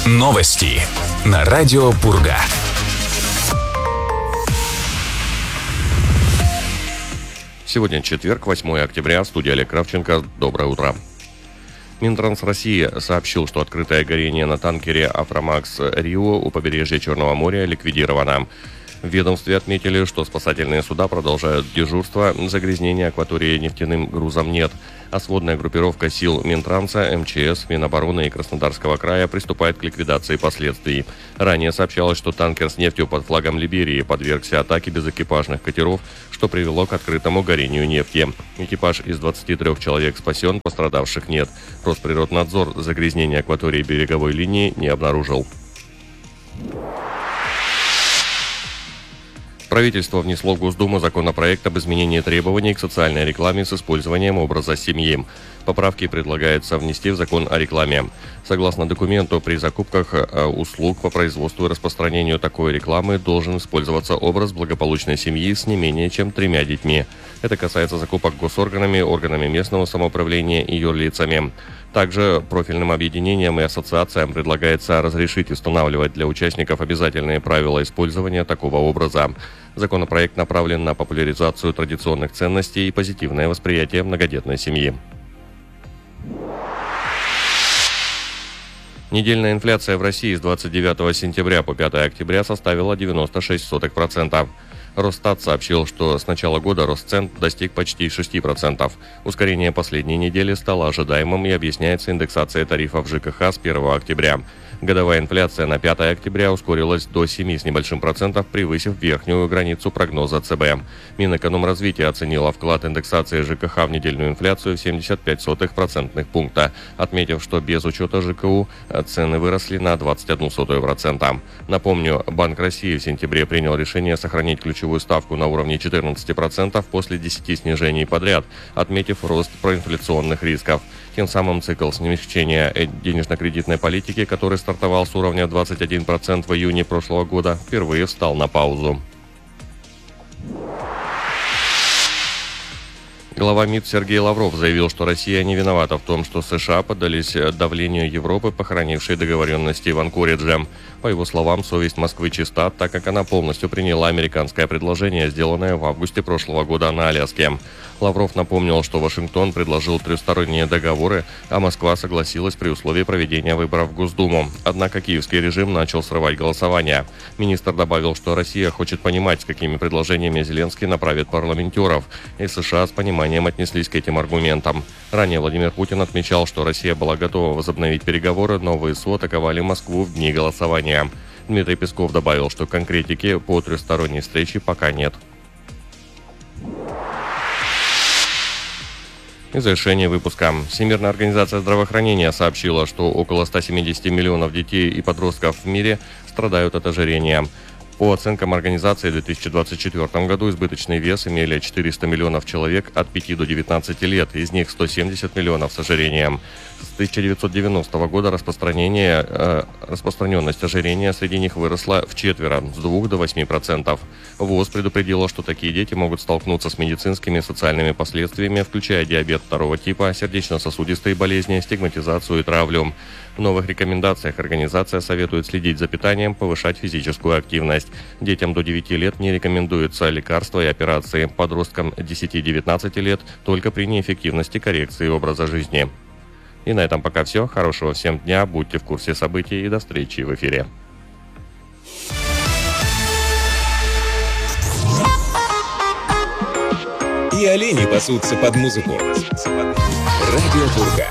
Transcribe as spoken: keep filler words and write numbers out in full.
Новости на радио Пурга. Сегодня четверг, восьмое октября, студия Олег Кравченко. Доброе утро. Минтранс России сообщил, что открытое горение на танкере «Афромакс Рио» у побережья Черного моря ликвидировано. В ведомстве отметили, что спасательные суда продолжают дежурство, загрязнения акватории нефтяным грузом нет, а сводная группировка сил Минтранса, МЧС, Минобороны и Краснодарского края приступает к ликвидации последствий. Ранее сообщалось, что танкер с нефтью под флагом Либерии подвергся атаке безэкипажных катеров, что привело к открытому горению нефти. Экипаж из двадцати трёх человек спасен, пострадавших нет. Росприроднадзор загрязнения акватории береговой линии не обнаружил. Правительство внесло в Госдуму законопроект об изменении требований к социальной рекламе с использованием образа семьи. Поправки предлагается внести в закон о рекламе. Согласно документу, при закупках услуг по производству и распространению такой рекламы должен использоваться образ благополучной семьи с не менее чем тремя детьми. Это касается закупок госорганами, органами местного самоуправления и юрлицами. Также профильным объединениям и ассоциациям предлагается разрешить устанавливать для участников обязательные правила использования такого образа. Законопроект направлен на популяризацию традиционных ценностей и позитивное восприятие многодетной семьи. Недельная инфляция в России с двадцать девятого сентября по пятое октября составила девяносто шесть сотых процента. Росстат сообщил, что с начала года рост цен достиг почти шести процентов. Ускорение последней недели стало ожидаемым и объясняется индексацией тарифов ЖКХ с первого октября. Годовая инфляция на пятое октября ускорилась до семи с небольшим процентов, превысив верхнюю границу прогноза ЦБ. Минэкономразвития оценила вклад индексации ЖКХ в недельную инфляцию в семьдесят пять сотых процентных пункта, отметив, что без учета ЖКУ цены выросли на двадцать одну сотую процента. Напомню, Банк России в сентябре принял решение сохранить ключевую ставку на уровне четырнадцати процентов после десяти снижений подряд, отметив рост проинфляционных рисков. Тем самым цикл смягчения денежно-кредитной политики, который стартовал с уровня двадцать один процент в июне прошлого года, впервые встал на паузу. Глава МИД Сергей Лавров заявил, что Россия не виновата в том, что США поддались давлению Европы, похоронившей договоренности в Анкоридже. По его словам, совесть Москвы чиста, так как она полностью приняла американское предложение, сделанное в августе прошлого года на Аляске. Лавров напомнил, что Вашингтон предложил трехсторонние договоры, а Москва согласилась при условии проведения выборов в Госдуму. Однако киевский режим начал срывать голосование. Министр добавил, что Россия хочет понимать, с какими предложениями Зеленский направит парламентеров, и США с пониманием отнеслись к этим аргументам. Ранее Владимир Путин отмечал, что Россия была готова возобновить переговоры, но ВСУ атаковали Москву в дни голосования. Дмитрий Песков добавил, что конкретики по трехсторонней встрече пока нет. И завершение выпуска. Всемирная организация здравоохранения сообщила, что около ста семидесяти миллионов детей и подростков в мире страдают от ожирения. По оценкам организации, в две тысячи двадцать четвёртом году избыточный вес имели четыреста миллионов человек от пяти до девятнадцати лет, из них сто семьдесят миллионов с ожирением. С тысяча девятьсот девяностого года распространение, э, распространенность ожирения среди них выросла вчетверо, с двух до восьми процентов. ВОЗ предупредила, что такие дети могут столкнуться с медицинскими и социальными последствиями, включая диабет второго типа, сердечно-сосудистые болезни, стигматизацию и травлю. В новых рекомендациях организация советует следить за питанием, повышать физическую активность. Детям до девяти лет не рекомендуются лекарства и операции. Подросткам десяти-девятнадцати лет только при неэффективности коррекции образа жизни. И на этом пока все. Хорошего всем дня, будьте в курсе событий и до встречи в эфире. И олени пасутся под музыку. Радио Пурга.